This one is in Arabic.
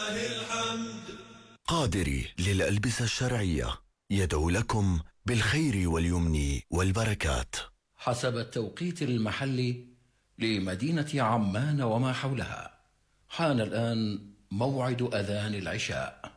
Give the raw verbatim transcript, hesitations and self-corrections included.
لله الحمد. قادري للألبسة الشرعية يدعو لكم بالخير واليمن والبركات. حسب التوقيت المحلي لمدينة عمان وما حولها، حان الآن موعد أذان العشاء.